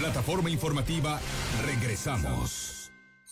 Plataforma informativa, regresamos.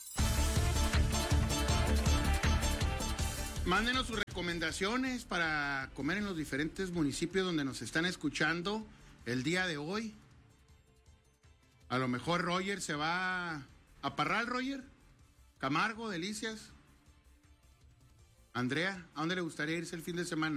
Mándenos sus recomendaciones para comer en los diferentes municipios donde nos están escuchando el día de hoy. A lo mejor Roger se va a Parral, Roger. Camargo, Delicias. Andrea, ¿a dónde le gustaría irse el fin de semana?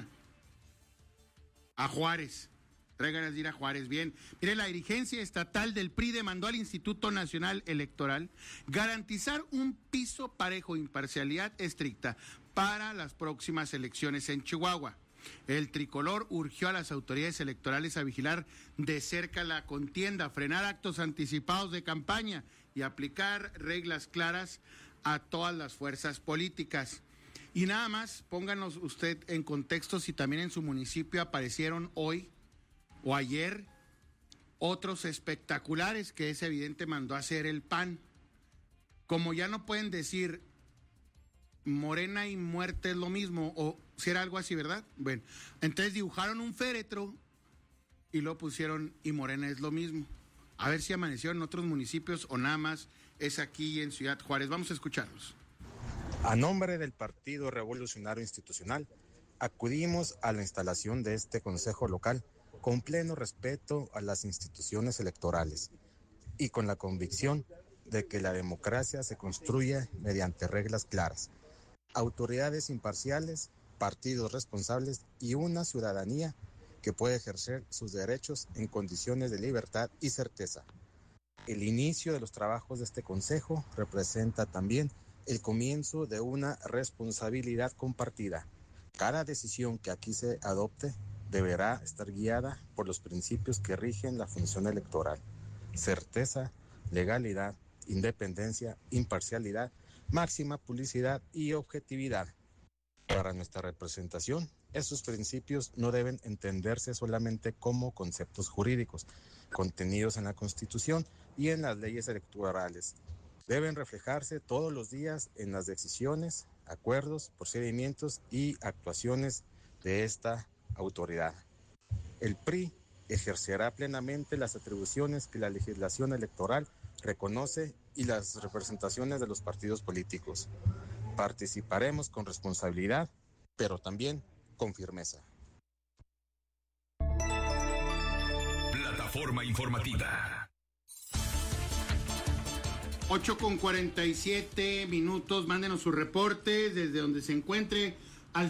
A Juárez. Trae ganas de ir a Juárez. Bien. Mire, la dirigencia estatal del PRI demandó al Instituto Nacional Electoral garantizar un piso parejo e imparcialidad estricta para las próximas elecciones en Chihuahua. El tricolor urgió a las autoridades electorales a vigilar de cerca la contienda, frenar actos anticipados de campaña y aplicar reglas claras a todas las fuerzas políticas. Y nada más, pónganos usted en contexto si también en su municipio aparecieron hoy o ayer otros espectaculares que es evidente mandó a hacer el PAN. Como ya no pueden decir Morena y muerte es lo mismo, o si era algo así, ¿verdad? Bueno, entonces dibujaron un féretro y lo pusieron y Morena es lo mismo. A ver si amaneció en otros municipios o nada más es aquí en Ciudad Juárez. Vamos a escucharlos. A nombre del Partido Revolucionario Institucional, acudimos a la instalación de este Consejo Local con pleno respeto a las instituciones electorales y con la convicción de que la democracia se construye mediante reglas claras, autoridades imparciales, partidos responsables y una ciudadanía que puede ejercer sus derechos en condiciones de libertad y certeza. El inicio de los trabajos de este Consejo representa también el comienzo de una responsabilidad compartida. Cada decisión que aquí se adopte deberá estar guiada por los principios que rigen la función electoral: certeza, legalidad, independencia, imparcialidad, máxima publicidad y objetividad. Para nuestra representación, esos principios no deben entenderse solamente como conceptos jurídicos, contenidos en la Constitución y en las leyes electorales. Deben reflejarse todos los días en las decisiones, acuerdos, procedimientos y actuaciones de esta autoridad. El PRI ejercerá plenamente las atribuciones que la legislación electoral reconoce y las representaciones de los partidos políticos. Participaremos con responsabilidad, pero también con firmeza. Plataforma informativa. 8:47. Mándenos su reporte desde donde se encuentre al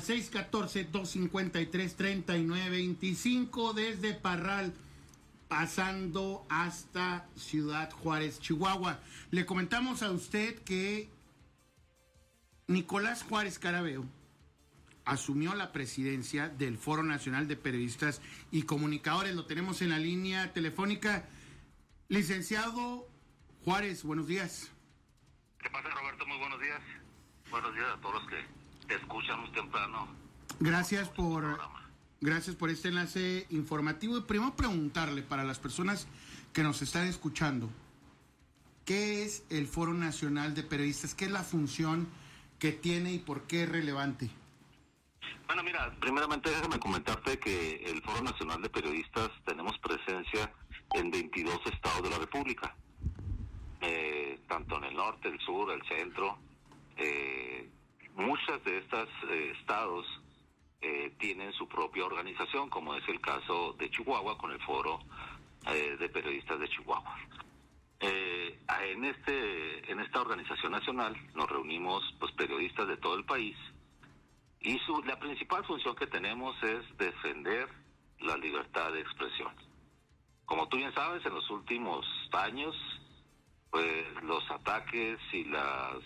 614-253-3925 desde Parral, pasando hasta Ciudad Juárez, Chihuahua. Le comentamos a usted que Nicolás Juárez Carabeo asumió la presidencia del Foro Nacional de Periodistas y Comunicadores. Lo tenemos en la línea telefónica. Licenciado Juárez, buenos días. ¿Qué pasa, Roberto? Muy buenos días. Buenos días a todos los que te escuchan muy temprano. Gracias por este enlace informativo. Y primero preguntarle para las personas que nos están escuchando, ¿qué es el Foro Nacional de Periodistas? ¿Qué es la función que tiene y por qué es relevante? Bueno, mira, primeramente déjame comentarte que el Foro Nacional de Periodistas tenemos presencia en 22 estados de la República, tanto en el norte, el sur, el centro. Muchas de estos estados tienen su propia organización, como es el caso de Chihuahua con el Foro de Periodistas de Chihuahua. En esta organización nacional nos reunimos pues periodistas de todo el país y la principal función que tenemos es defender la libertad de expresión. Como tú bien sabes, en los últimos años pues los ataques y las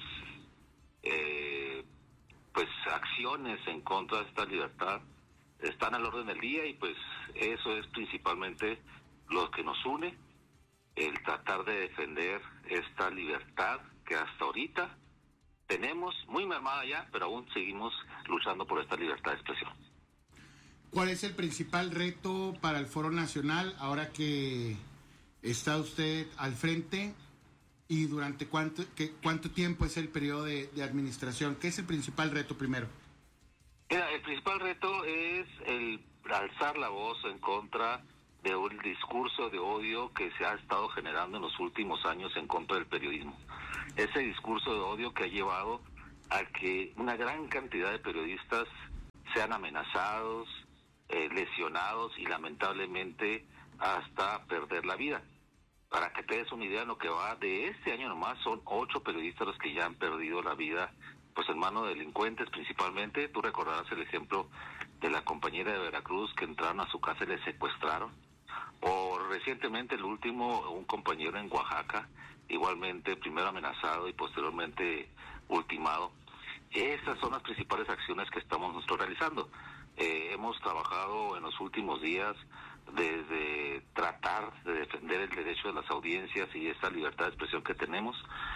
acciones en contra de esta libertad están al orden del día, y pues eso es principalmente lo que nos une, el tratar de defender esta libertad que hasta ahorita tenemos muy mermada ya, pero aún seguimos luchando por esta libertad de expresión. ¿Cuál es el principal reto para el Foro Nacional ahora que está usted al frente? ¿Y durante cuánto tiempo es el periodo de administración? ¿Qué es el principal reto primero? Mira, el principal reto es el alzar la voz en contra del discurso de odio que se ha estado generando en los últimos años en contra del periodismo. Ese discurso de odio que ha llevado a que una gran cantidad de periodistas sean amenazados, lesionados y lamentablemente hasta perder la vida. Para que te des una idea, lo que va de este año nomás son 8 periodistas los que ya han perdido la vida, pues en manos de delincuentes principalmente. Tú recordarás el ejemplo de la compañera de Veracruz que entraron a su casa y le secuestraron. O recientemente el último, un compañero en Oaxaca, igualmente primero amenazado y posteriormente ultimado. Esas son las principales acciones que estamos nosotros realizando. Hemos trabajado en los últimos días desde tratar de defender el derecho de las audiencias y esta libertad de expresión que tenemos.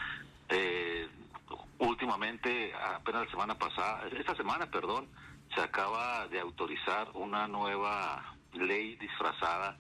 Últimamente, apenas esta semana, se acaba de autorizar una nueva ley disfrazada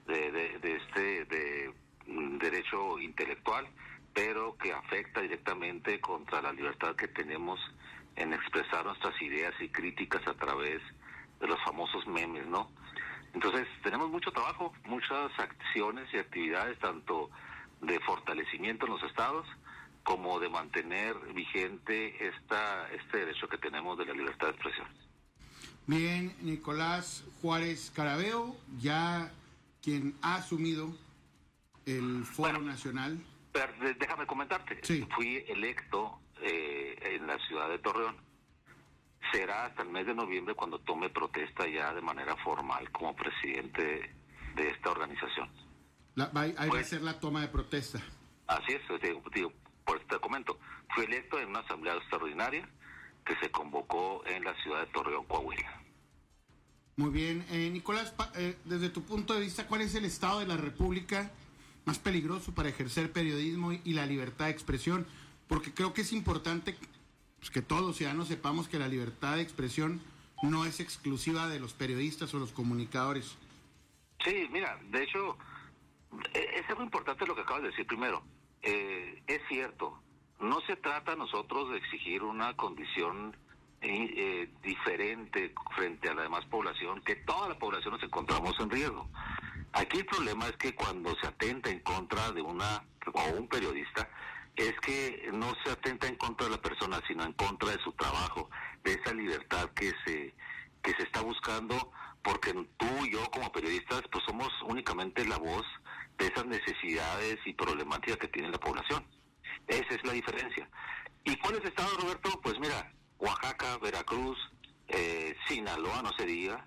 de derecho intelectual, pero que afecta directamente contra la libertad que tenemos en expresar nuestras ideas y críticas a través de los famosos memes, ¿no? Entonces, tenemos mucho trabajo, muchas acciones y actividades, tanto de fortalecimiento en los estados, como de mantener vigente este derecho que tenemos de la libertad de expresión. Bien, Nicolás Juárez Carabeo, ya quien ha asumido el Foro Nacional. Pero déjame comentarte, sí. Fui electo en la ciudad de Torreón. Será hasta el mes de noviembre cuando tome protesta ya de manera formal como presidente de esta organización. Ahí va a ser la toma de protesta. Así es, digo, por eso te comento. Fui electo en una asamblea extraordinaria que se convocó en la ciudad de Torreón, Coahuila. Muy bien. Nicolás, desde tu punto de vista, ¿cuál es el estado de la República más peligroso para ejercer periodismo y la libertad de expresión? Porque creo que es importante pues, que todos los ciudadanos sepamos que la libertad de expresión no es exclusiva de los periodistas o los comunicadores. Sí, mira, de hecho, es algo importante lo que acabas de decir primero. Es cierto, no se trata a nosotros de exigir una condición diferente frente a la demás población, que toda la población nos encontramos en riesgo. Aquí el problema es que cuando se atenta en contra de un periodista, es que no se atenta en contra de la persona, sino en contra de su trabajo, de esa libertad que se está buscando, porque tú y yo como periodistas pues somos únicamente la voz de esas necesidades y problemáticas que tiene la población. Esa es la diferencia. ¿Y cuáles estados, Roberto? Pues mira, Oaxaca, Veracruz, Sinaloa, no se diga,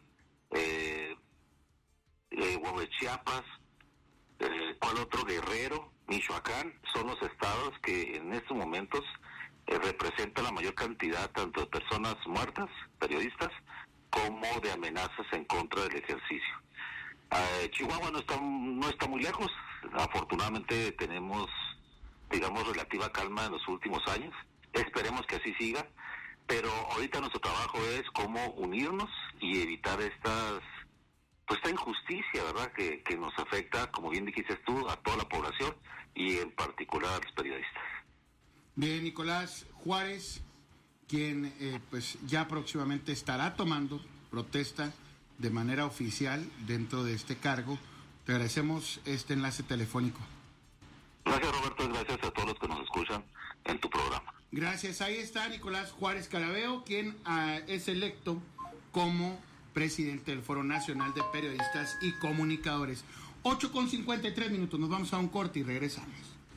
Chiapas, ¿cuál otro? Guerrero, Michoacán, son los estados que en estos momentos representan la mayor cantidad tanto de personas muertas, periodistas, como de amenazas en contra del ejercicio. Chihuahua no está muy lejos. Afortunadamente tenemos, digamos, relativa calma en los últimos años. Esperemos que así siga, pero ahorita nuestro trabajo es cómo unirnos y evitar esta injusticia, ¿verdad?, que nos afecta, como bien dijiste tú, a toda la población y en particular a los periodistas. Bien, Nicolás Juárez, quien pues ya próximamente estará tomando protesta de manera oficial dentro de este cargo. Te agradecemos este enlace telefónico. Gracias, Roberto, gracias a todos los que nos escuchan en tu programa. Gracias, ahí está Nicolás Juárez Carabeo, quien es electo como presidente del Foro Nacional de Periodistas y Comunicadores. 8:53, nos vamos a un corte y regresamos.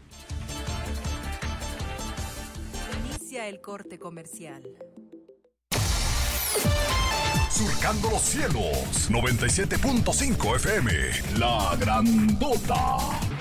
Inicia el corte comercial. Surcando los cielos, 97.5 FM, La Grandota.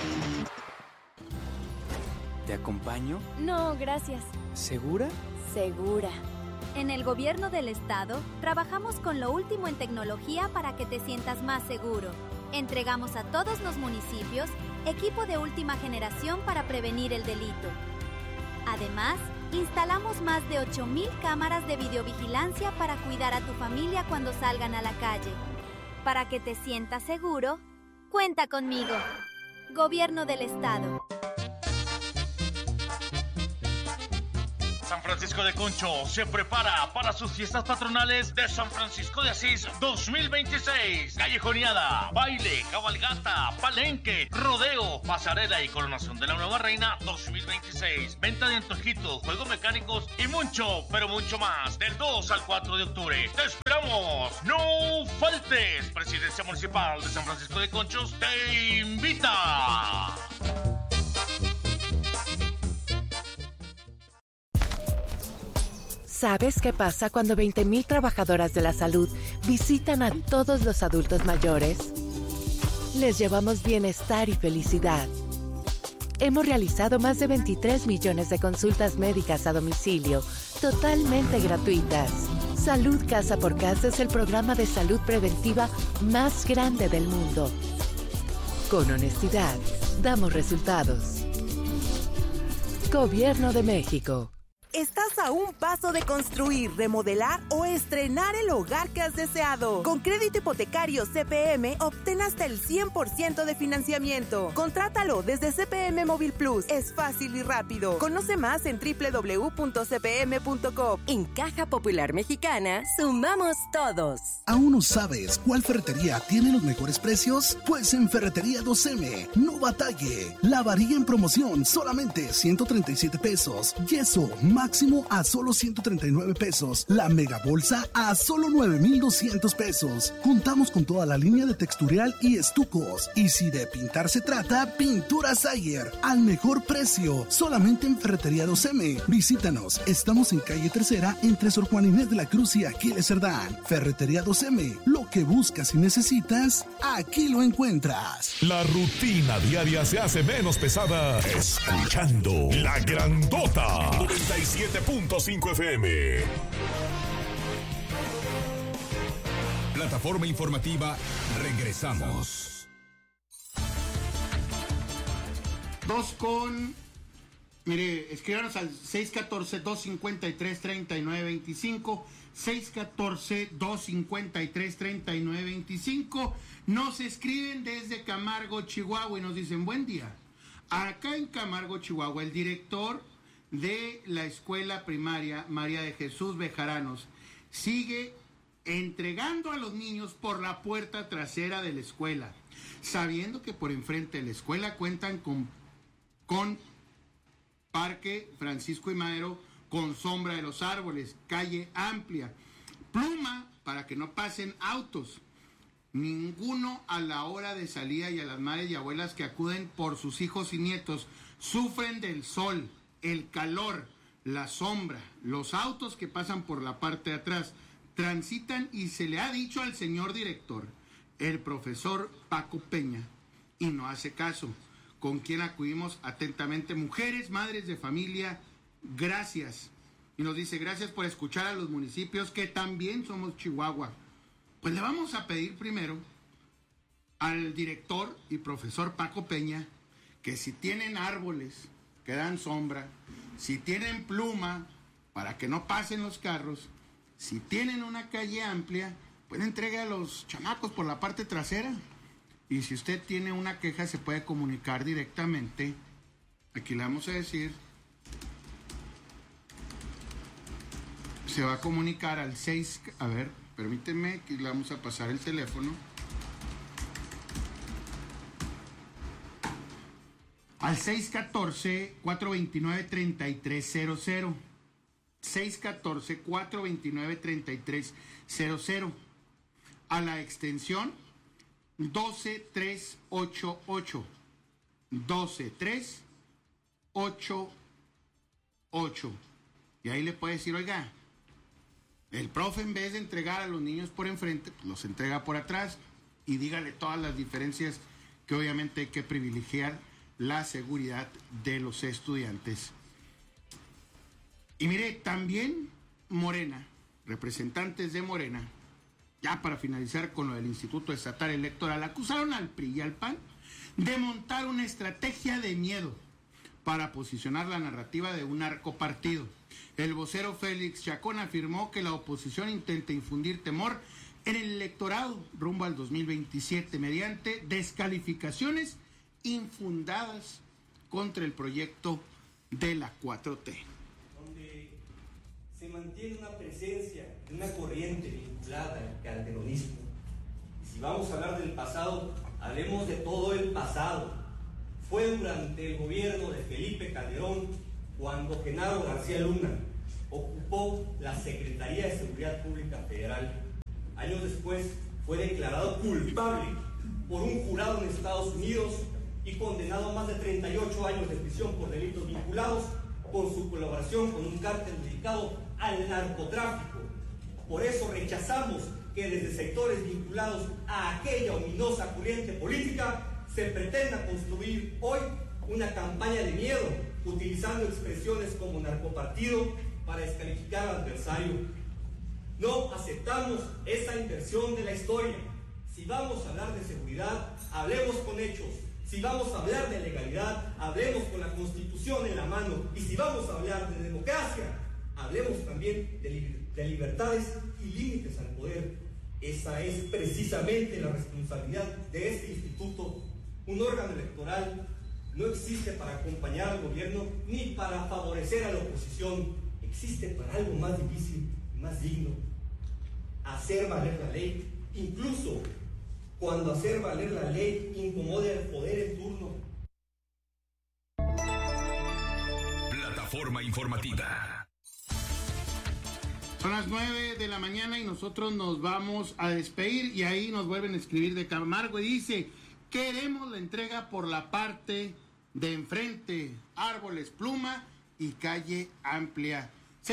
¿Te acompaño? No, gracias. ¿Segura? Segura. En el gobierno del estado, trabajamos con lo último en tecnología para que te sientas más seguro. Entregamos a todos los municipios equipo de última generación para prevenir el delito. Además, instalamos más de 8,000 cámaras de videovigilancia para cuidar a tu familia cuando salgan a la calle. Para que te sientas seguro, cuenta conmigo. Gobierno del estado. San Francisco de Concho se prepara para sus fiestas patronales de San Francisco de Asís 2026. Callejoneada, baile, cabalgata, palenque, rodeo, pasarela y coronación de la nueva reina 2026. Venta de antojitos, juegos mecánicos y mucho, pero mucho más. Del 2 al 4 de octubre. ¡Te esperamos! ¡No faltes! Presidencia Municipal de San Francisco de Conchos te invita. ¿Sabes qué pasa cuando 20,000 trabajadoras de la salud visitan a todos los adultos mayores? Les llevamos bienestar y felicidad. Hemos realizado más de 23 millones de consultas médicas a domicilio, totalmente gratuitas. Salud Casa por Casa es el programa de salud preventiva más grande del mundo. Con honestidad, damos resultados. Gobierno de México. Estás a un paso de construir, remodelar o estrenar el hogar que has deseado. Con crédito hipotecario CPM, obtén hasta el 100% de financiamiento. Contrátalo desde CPM Móvil Plus. Es fácil y rápido. Conoce más en www.cpm.com. En Caja Popular Mexicana, sumamos todos. ¿Aún no sabes cuál ferretería tiene los mejores precios? Pues en Ferretería 2M, no batalle. La varilla en promoción, solamente 137 pesos. Yeso, máximo a solo 139 pesos. La mega bolsa a solo 9,200 pesos. Contamos con toda la línea de texturial y estucos. Y si de pintar se trata, Pintura Sayer. Al mejor precio. Solamente en Ferretería 2M. Visítanos. Estamos en calle Tercera, entre Sor Juan Inés de la Cruz y Aquiles Cerdán. Ferretería 2M. Lo que buscas y necesitas, aquí lo encuentras. La rutina diaria se hace menos pesada escuchando La Grandota 97.5 FM. Plataforma informativa, regresamos. Mire, escríbanos al 614-253-3925, 614-253-3925. Nos escriben desde Camargo, Chihuahua, y nos dicen, buen día. Acá en Camargo, Chihuahua, el director de la escuela primaria María de Jesús Bejaranos sigue entregando a los niños por la puerta trasera de la escuela, sabiendo que por enfrente de la escuela cuentan con Parque Francisco y Madero, con sombra de los árboles, calle amplia, pluma para que no pasen autos, ninguno a la hora de salida, y a las madres y abuelas que acuden por sus hijos y nietos sufren del sol, el calor, la sombra. Los autos que pasan por la parte de atrás transitan, y se le ha dicho al señor director, el profesor Paco Peña, y no hace caso. Con quien acudimos atentamente, mujeres, madres de familia, gracias. Y nos dice, gracias por escuchar a los municipios que también somos Chihuahua. Pues le vamos a pedir primero al director y profesor Paco Peña que si tienen árboles que dan sombra, si tienen pluma para que no pasen los carros, si tienen una calle amplia, pues entregue a los chamacos por la parte trasera. Y si usted tiene una queja, se puede comunicar directamente. Aquí le vamos a decir, se va a comunicar al 6, a ver, permíteme, que le vamos a pasar el teléfono. Al 614-429-3300. 614-429-3300. A la extensión 12388. 12388. Y ahí le puede decir, oiga, el profe, en vez de entregar a los niños por enfrente, pues los entrega por atrás, y dígale todas las diferencias, que obviamente hay que privilegiar la seguridad de los estudiantes. Y mire, también Morena, representantes de Morena, ya para finalizar con lo del Instituto Estatal Electoral, acusaron al PRI y al PAN de montar una estrategia de miedo para posicionar la narrativa de un narcopartido. El vocero Félix Chacón afirmó que la oposición intenta infundir temor en el electorado rumbo al 2027 mediante descalificaciones infundadas contra el proyecto de la 4T. mantiene una presencia de una corriente vinculada al calderonismo. Y si vamos a hablar del pasado, hablemos de todo el pasado. Fue durante el gobierno de Felipe Calderón cuando Genaro García Luna ocupó la Secretaría de Seguridad Pública Federal. Años después fue declarado culpable por un jurado en Estados Unidos y condenado a más de 38 años de prisión por delitos vinculados con su colaboración con un cártel dedicado al narcotráfico. Por eso rechazamos que desde sectores vinculados a aquella ominosa corriente política se pretenda construir hoy una campaña de miedo, utilizando expresiones como narcopartido para descalificar al adversario. No aceptamos esa inversión de la historia. Si vamos a hablar de seguridad, hablemos con hechos. Si vamos a hablar de legalidad, hablemos con la Constitución en la mano. Y si vamos a hablar de democracia, hablemos también de libertades y límites al poder. Esa es precisamente la responsabilidad de este instituto. Un órgano electoral no existe para acompañar al gobierno ni para favorecer a la oposición. Existe para algo más difícil y más digno: hacer valer la ley, incluso cuando hacer valer la ley incomode al poder en turno. Plataforma informativa. Son las 9 de la mañana y nosotros nos vamos a despedir, y ahí nos vuelven a escribir de Camargo y dice: queremos la entrega por la parte de enfrente, Árboles Pluma y Calle Amplia.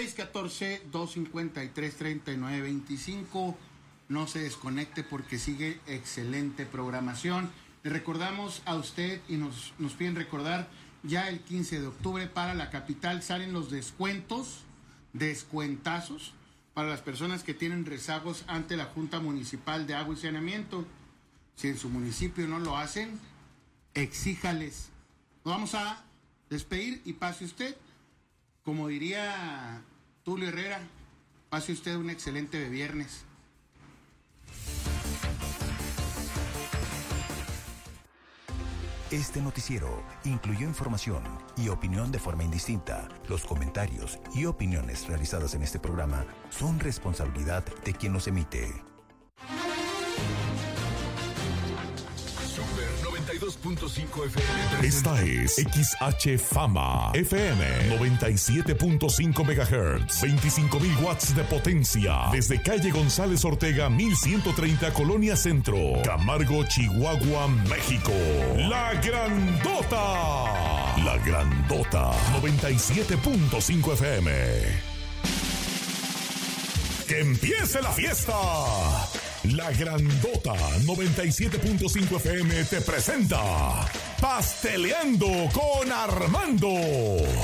614-253-3925. No se desconecte porque sigue excelente programación. Le recordamos a usted y nos piden recordar, ya el 15 de octubre para la capital salen los descuentazos para las personas que tienen rezagos ante la Junta Municipal de Agua y Saneamiento. Si en su municipio no lo hacen, exíjales. Nos vamos a despedir y pase usted, como diría Tulio Herrera, pase usted un excelente viernes. Este noticiero incluyó información y opinión de forma indistinta. Los comentarios y opiniones realizadas en este programa son responsabilidad de quien los emite. Super 92.5 FM. Esta es XH Fama FM 97.5 MHz, 25,000 watts de potencia, desde calle González Ortega 1130, Colonia Centro, Camargo, Chihuahua, México. La Grandota 97.5 FM. ¡Que empiece la fiesta! La Grandota 97.5 FM te presenta Pasteleando con Armando.